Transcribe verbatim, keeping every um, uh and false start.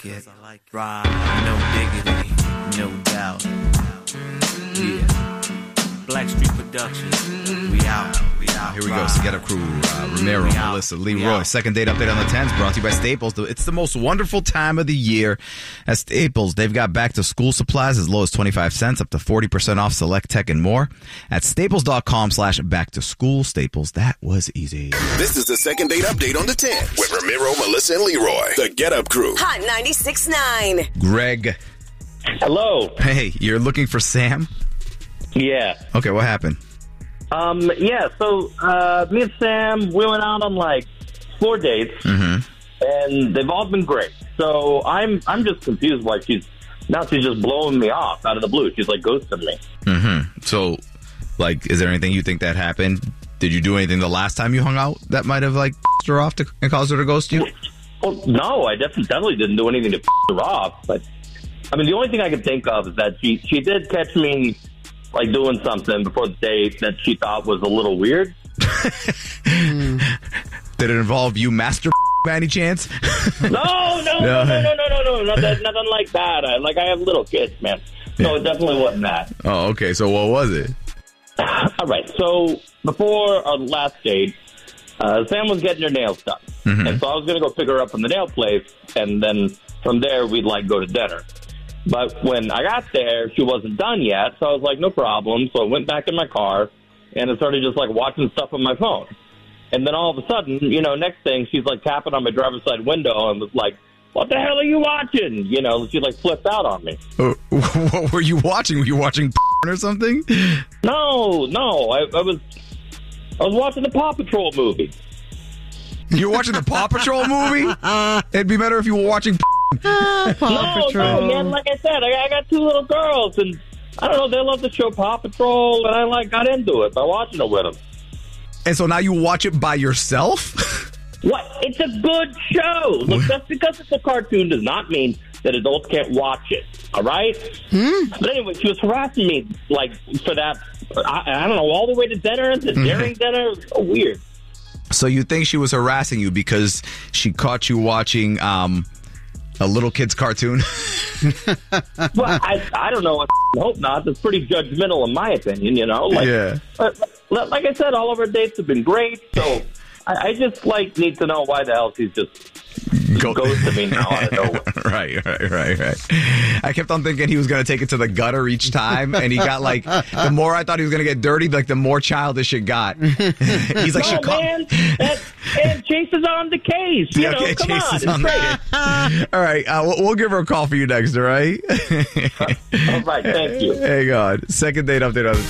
it. Ride, no diggity, no doubt. Yeah. Blackstreet Productions. We out. We out. Here we go. So Get Up Crew, uh, Ramiro, Melissa, Leroy. Second date update on the tens brought to you by Staples. It's the most wonderful time of the year at Staples. They've got back to school supplies as low as twenty-five cents up to forty percent off select tech and more at staples.com slash back to school. Staples, that was easy. This is the second date update on the tens with Ramiro, Melissa, and Leroy. The Get Up Crew. Hot ninety-six point nine. Greg. Hello. Hey, you're looking for Sam? Yeah. Okay, what happened? Um. Yeah. So, uh, me and Sam, we went out on like four dates, Mm-hmm. and they've all been great. So I'm, I'm just confused why she's now she's just blowing me off out of the blue. She's like ghosting me. Mm-hmm. So, like, is there anything you think that happened? Did you do anything the last time you hung out that might have like pissed her off to, and caused her to ghost you? Well, no, I definitely, definitely didn't do anything to piss her off. But I mean, the only thing I could think of is that she, she did catch me like doing something before the date that she thought was a little weird. Did it involve you master by any chance? No, no, no, no, no, no, no, no, nothing, nothing like that. I, like I have little kids, man. No, Yeah. it definitely wasn't that. Oh, okay. So what was it? All right. So before our last date, uh, Sam was getting her nails done, Mhm. and so I was going to go pick her up from the nail place, and then from there we'd like go to dinner. But when I got there, she wasn't done yet, so I was like, no problem. So I went back in my car, and I started just like watching stuff on my phone. And then all of a sudden, you know, next thing, she's like tapping on my driver's side window and was like, what the hell are you watching? You know, she like flipped out on me. Uh, what were you watching? Were you watching or something? No, no, I, I was, I was watching the Paw Patrol movie. You were watching the Paw Patrol movie? It'd be better if you were watching no, no, man. Like I said, I, I got two little girls, and I don't know. They love the show Paw Patrol, and I like got into it by watching it with them. And so now you watch it by yourself? What? It's a good show. Look, just because it's a cartoon does not mean that adults can't watch it. All right? Hmm? But anyway, she was harassing me like for that. I, I don't know, all the way to dinner, to during dinner. It was so weird. So you think she was harassing you because she caught you watching um, a little kid's cartoon? Well, I, I don't know. I hope not. That's pretty judgmental in my opinion, you know? Like, Yeah. But, like I said, all of our dates have been great, so I, I just, like, need to know why the hell she's just Go- goes to me now out of nowhere. Right, right, right, right. I kept on thinking he was going to take it to the gutter each time, and he got like, the more I thought he was going to get dirty, like the more childish it got. He's like, No, she caught- man, that, and Chase is on the case. You Yeah, know, okay, come Chase on. is It's on the great. case. All right, uh, we'll, we'll give her a call for you next, all right? All right, thank you. Hang on. Second date update on the